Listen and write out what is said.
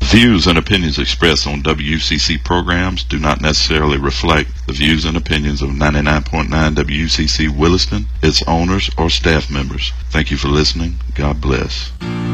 Views and opinions expressed on WCC programs do not necessarily reflect the views and opinions of 99.9 WCC Williston, its owners, or staff members. Thank you for listening. God bless.